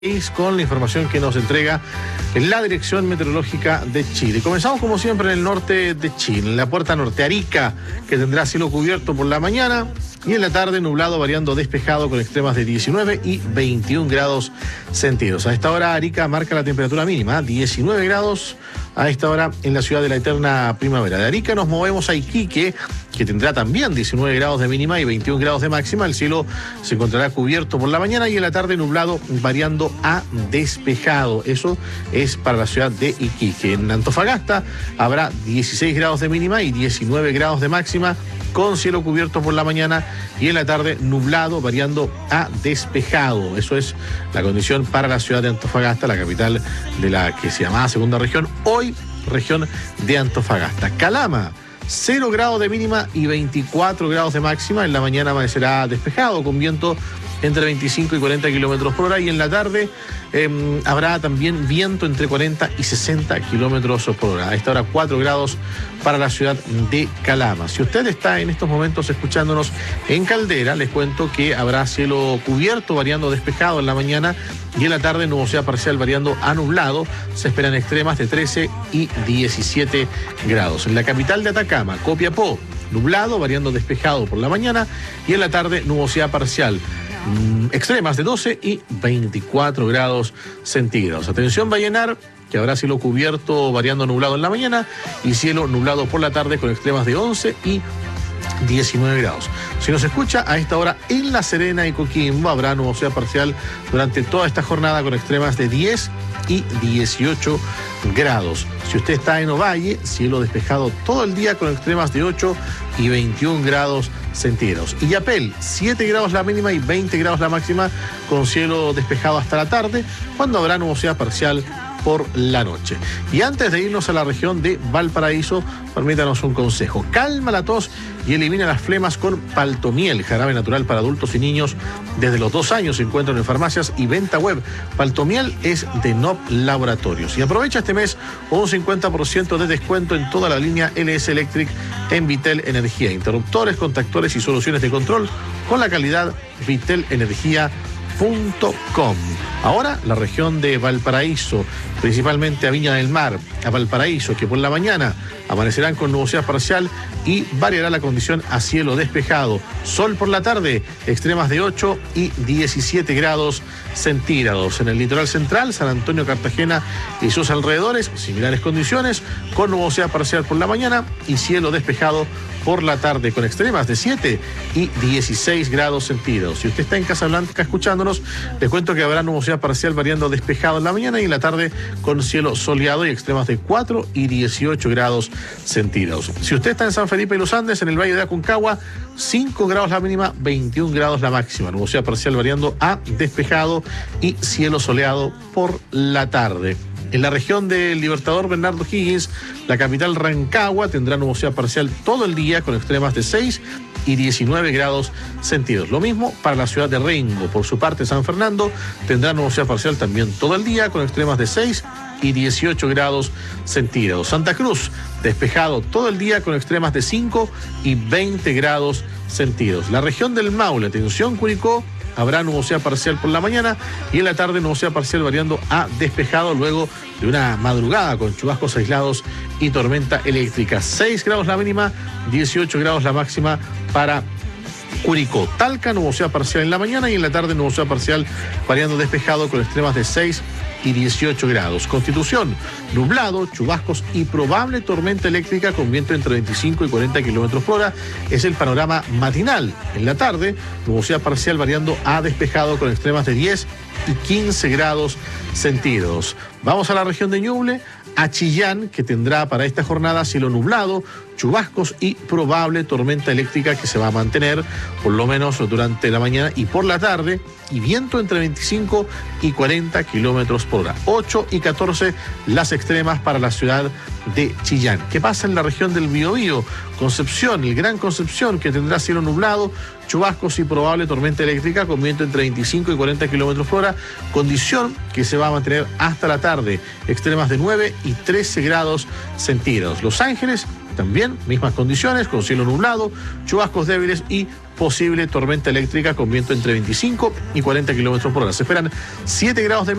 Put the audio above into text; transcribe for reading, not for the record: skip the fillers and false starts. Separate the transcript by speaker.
Speaker 1: Con la información que nos entrega la Dirección Meteorológica de Chile. Comenzamos como siempre en el norte de Chile, en la puerta norte, Arica, que tendrá cielo cubierto por la mañana y en la tarde nublado variando despejado con extremas de 19 y 21 grados centígrados. A esta hora Arica marca la temperatura mínima, 19 grados a esta hora en la ciudad de la eterna primavera. De Arica nos movemos a Iquique, que tendrá también 19 grados de mínima y 21 grados de máxima. El cielo se encontrará cubierto por la mañana y en la tarde nublado variando a despejado. Eso es para la ciudad de Iquique. En Antofagasta habrá 16 grados de mínima y 19 grados de máxima, con cielo cubierto por la mañana y en la tarde nublado variando a despejado. Eso es la condición para la ciudad de Antofagasta, la capital de la que se llamaba segunda región, hoy región de Antofagasta. Calama, 0 grados de mínima y 24 grados de máxima. En la mañana amanecerá despejado con viento entre 25 y 40 kilómetros por hora y en la tarde habrá también viento entre 40 y 60 kilómetros por hora. A esta hora 4 grados para la ciudad de Calama. Si usted está en estos momentos escuchándonos en Caldera, les cuento que habrá cielo cubierto variando despejado en la mañana y en la tarde nubosidad parcial variando a nublado. Se esperan extremas de 13 y 17 grados. En la capital de Atacama, Copiapó, nublado variando despejado por la mañana y en la tarde nubosidad parcial. Extremas de 12 y 24 grados centígrados. Atención Vallenar, que habrá cielo cubierto variando nublado en la mañana y cielo nublado por la tarde con extremas de 11 y 19 grados. Si nos escucha a esta hora en La Serena y Coquimbo, habrá nubosidad parcial durante toda esta jornada con extremas de 10 y 18 grados. Si usted está en Ovalle, cielo despejado todo el día con extremas de 8 y 21 grados centígrados. Illapel, 7 grados la mínima y 20 grados la máxima, con cielo despejado hasta la tarde, cuando habrá nubosidad parcial por la noche. Y antes de irnos a la región de Valparaíso, permítanos un consejo. Calma la tos y elimina las flemas con Paltomiel, jarabe natural para adultos y niños. Desde los 2 años se encuentran en farmacias y venta web. Paltomiel es de NOP Laboratorios. Y aprovecha este mes un 50% de descuento en toda la línea LS Electric en Vitel Energía. Interruptores, contactores y soluciones de control con la calidad vitelenergia.com. Ahora la región de Valparaíso, principalmente a Viña del Mar, a Valparaíso, que por la mañana amanecerán con nubosidad parcial y variará la condición a cielo despejado. Sol por la tarde, extremas de 8 y 17 grados centígrados. En el litoral central, San Antonio, Cartagena y sus alrededores, similares condiciones, con nubosidad parcial por la mañana y cielo despejado por la tarde, con extremas de 7 y 16 grados centígrados. Si usted está en Casablanca escuchándonos, les cuento que habrá nubosidad parcial variando despejado en la mañana y en la tarde con cielo soleado y extremas de 4 y 18 grados centígrados. Si usted está en San Felipe y los Andes, en el Valle de Aconcagua, 5 grados la mínima, 21 grados la máxima. Nubosidad parcial variando a despejado y cielo soleado por la tarde. En la región del Libertador Bernardo Higgins, la capital Rancagua tendrá nubosidad parcial todo el día con extremas de 6 y 19 grados centígrados. Lo mismo para la ciudad de Rengo. Por su parte, San Fernando tendrá nubosidad parcial también todo el día con extremas de 6 y 18 grados centígrados. Santa Cruz, despejado todo el día con extremas de 5 y 20 grados centígrados. La región del Maule, atención Curicó, habrá nubosidad parcial por la mañana y en la tarde nubosidad parcial variando a despejado luego de una madrugada con chubascos aislados y tormenta eléctrica. 6 grados la mínima, 18 grados la máxima para Curicó. Talca, nubosidad parcial en la mañana y en la tarde nubosidad parcial variando despejado con extremas de 6 y 18 grados. Constitución, nublado, chubascos y probable tormenta eléctrica con viento entre 25 y 40 kilómetros por hora. Es el panorama matinal. En la tarde, nubosidad parcial variando a despejado con extremas de 10 y 15 grados centígrados. Vamos a la región de Ñuble, a Chillán, que tendrá para esta jornada cielo nublado, chubascos y probable tormenta eléctrica que se va a mantener por lo menos durante la mañana y por la tarde, y viento entre 25 y 40 kilómetros por hora. 8 y 14 las extremas para la ciudad de Chillán. ¿Qué pasa en la región del Biobío? Concepción, el Gran Concepción, que tendrá cielo nublado, chubascos y probable tormenta eléctrica con viento entre 25 y 40 kilómetros por hora, condición que se va a mantener hasta la tarde, extremas de 9 y 13 grados centígrados. Los Ángeles, también mismas condiciones, con cielo nublado, chubascos débiles y posible tormenta eléctrica con viento entre 25 y 40 kilómetros por hora. Se esperan 7 grados de